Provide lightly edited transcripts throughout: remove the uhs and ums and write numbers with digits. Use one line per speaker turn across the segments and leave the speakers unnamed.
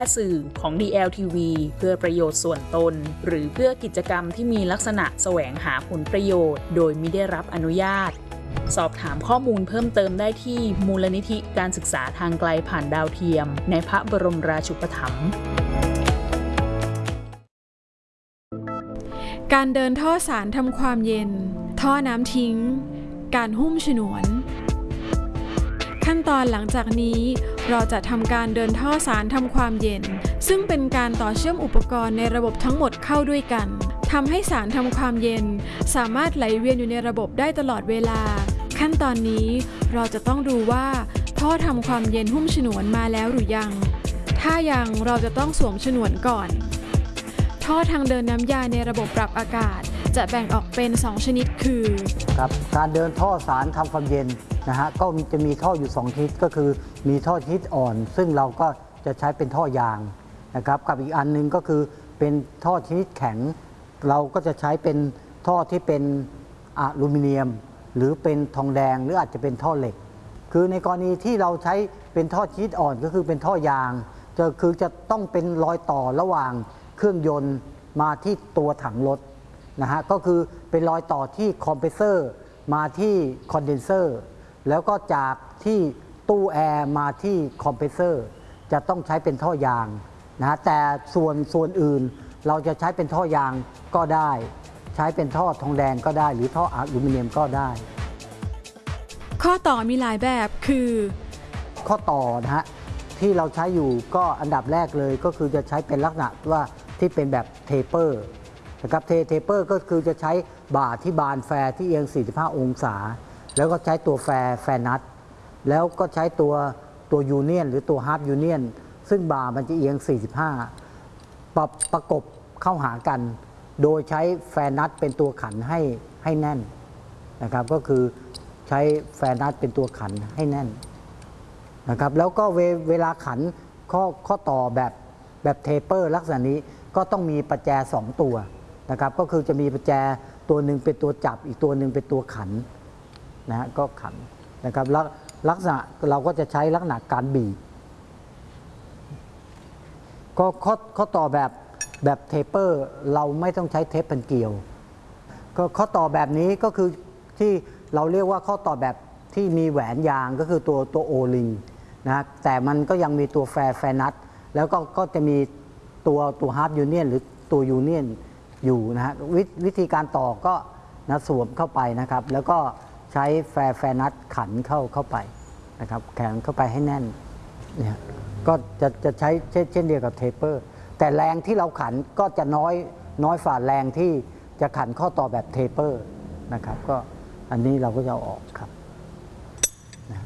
สื่อของ DLTV เพื่อประโยชน์ส่วนตนหรือเพื่อกิจกรรมที่มีลักษณะแสวงหาผลประโยชน์โดยมิได้รับอนุญาตสอบถามข้อมูลเพิ่มเติมได้ที่มูลนิธิการศึกษาทางไกลผ่านดาวเทียมในพระบรมราชูปถัมภ์
การเดินท่อสารทำความเย็นท่อน้ำทิ้งการหุ้มฉนวนขั้นตอนหลังจากนี้เราจะทำการเดินท่อสารทำความเย็นซึ่งเป็นการต่อเชื่อมอุปกรณ์ในระบบทั้งหมดเข้าด้วยกันทำให้สารทำความเย็นสามารถไหลเวียนอยู่ในระบบได้ตลอดเวลาขั้นตอนนี้เราจะต้องดูว่าท่อทำความเย็นหุ้มฉนวนมาแล้วหรือยังถ้ายังเราจะต้องสวมฉนวนก่อนท่อทางเดินน้ำยาในระบบปรับอากาศจะแบ่งออกเป็น2ชนิดคือ
ครับการเดินท่อสารทำความเย็นนะฮะก็จะมีท่ออยู่2ชนิดก็คือมีท่อชนิดอ่อนซึ่งเราก็จะใช้เป็นท่อยางนะครับกับอีกอันนึงก็คือเป็นท่อชนิดแข็งเราก็จะใช้เป็นท่อที่เป็นอลูมิเนียมหรือเป็นทองแดงหรืออาจจะเป็นท่อเหล็กคือในกรณีที่เราใช้เป็นท่อชนิดอ่อนก็คือเป็นท่อยางจะต้องเป็นรอยต่อระหว่างเครื่องยนต์มาที่ตัวถังรถนะฮะก็คือเป็นรอยต่อที่คอมเพรสเซอร์มาที่คอนเดนเซอร์แล้วก็จากที่ตู้แอร์มาที่คอมเพรสเซอร์จะต้องใช้เป็นท่อยางนะฮะแต่ส่วนอื่นเราจะใช้เป็นท่อยางก็ได้ใช้เป็นท่อทองแดงก็ได้หรือท่ออลูมิเนียมก็ได้
ข้อต่อมีหลายแบบคือ
ข้อต่อนะฮะที่เราใช้อยู่ก็อันดับแรกเลยก็คือจะใช้เป็นลักษณะว่าที่เป็นแบบเทเปอร์นะครับเทเปอร์ก็คือจะใช้บ่าที่บานแฟร์ที่เอียง45องศาแล้วก็ใช้ตัวแฟร์นัทแล้วก็ใช้ตัวยูเนียนหรือตัวฮาร์ฟยูเนียนซึ่งบ่ามันจะเอียง45ประกบเข้าหากันโดยใช้แฟร์นัทเป็นตัวขันให้แน่นนะครับก็คือใช้แฟร์นัทเป็นตัวขันให้แน่นนะครับแล้วก็เวลาขันข้อต่อแบบเทเปอร์ลักษณะนี้ก็ต้องมีประแจ2ตัวนะครับก็คือจะมีประแจตัวหนึ่งเป็นตัวจับอีกตัวหนึ่งเป็นตัวขันนะฮะก็ขันนะครับแล้วลักษณะเราก็จะใช้ลักษณะการบีบก็ข้อต่อแบบเทเปอร์เราไม่ต้องใช้เทปพันเกลียวก็ข้อต่อแบบนี้ก็คือที่เราเรียกว่าข้อต่อแบบที่มีแหวนยางก็คือตัวโอลิงนะแต่มันก็ยังมีตัวแฟร์นัทแล้วก็จะมีตัวฮาร์ฟยูเนียนหรือตัวยูเนียนอยู่นะฮะวิธีการต่อก็นะสวมเข้าไปนะครับแล้วก็ใช้แฟร์นัทขันเข้าไปนะครับแข็งเข้าไปให้แน่นเนี่ยก็จะใช้เช่นเดียวกับเทเปอร์แต่แรงที่เราขันก็จะน้อยฝ่าแรงที่จะขันข้อต่อแบบเทเปอร์นะครับก็อันนี้เราก็จะเอาออกครับนะ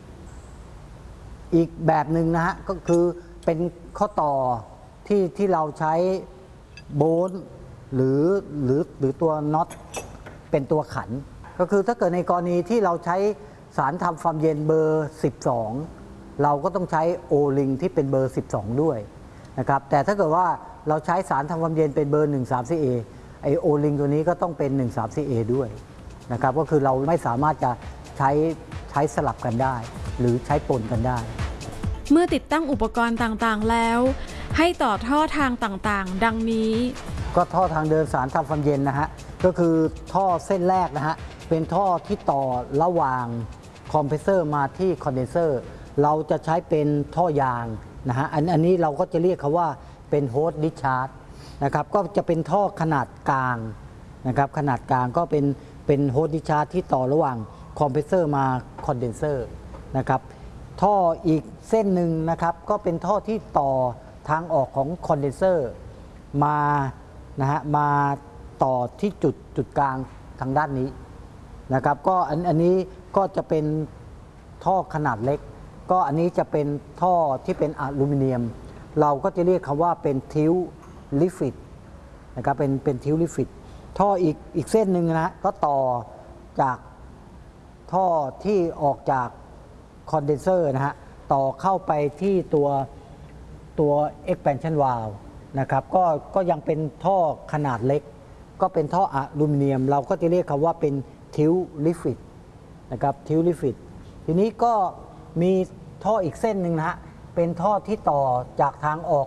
อีกแบบหนึ่งนะฮะก็คือเป็นข้อต่อที่เราใช้โบนหรือตัวน็อตเป็นตัวขันก็คือถ้าเกิดในกรณีที่เราใช้สารทำความเย็นเบอร์12เราก็ต้องใช้โอลิงที่เป็นเบอร์12ด้วยนะครับแต่ถ้าเกิดว่าเราใช้สารทำความเย็นเป็นเบอร์ 13CA ไอโอลิงตัวนี้ก็ต้องเป็น 13CA ด้วยนะครับก็คือเราไม่สามารถจะใช้สลับกันได้หรือใช้ปนกันได้
เมื่อติดตั้งอุปกรณ์ต่างๆแล้วให้ต่อท่อทางต่างๆดังนี้
ก็ท่อทางเดินสารทำความเย็นนะฮะก็คือท่อเส้นแรกนะฮะเป็นท่อที่ต่อระหว่างคอมเพรสเซอร์มาที่คอนเดนเซอร์เราจะใช้เป็นท่อยางนะฮะอันนี้เราก็จะเรียกเขาว่าเป็นโฮสต์ดิสชาร์จนะครับก็จะเป็นท่อขนาดกลางนะครับขนาดกลางก็เป็นโฮสต์ดิสชาร์จที่ต่อระหว่างคอมเพรสเซอร์มาคอนเดนเซอร์นะครับท่ออีกเส้นหนึ่งนะครับก็เป็นท่อที่ต่อทางออกของคอนเดนเซอร์มานะฮะมาต่อที่จุดกลางทางด้านนี้นะครับก็อันนี้ก็จะเป็นท่อขนาดเล็กก็อันนี้จะเป็นท่อที่เป็นอลูมิเนียมเราก็จะเรียกคำว่าเป็นทิวลิฟิตนะครับเป็นทิวลิฟิตท่ออีกเส้นหนึ่งนะก็ต่อจากท่อที่ออกจากคอนเดนเซอร์นะฮะต่อเข้าไปที่ตัว expansion valve นะครับก็ยังเป็นท่อขนาดเล็กก็เป็นท่ออลูมิเนียมเราก็จะเรียกคำว่าเป็นทิวลิฟิตนะครับทิวลิฟิตทีนี้ก็มีท่ออีกเส้นหนึ่งนะฮะเป็นท่อที่ต่อจากทางออก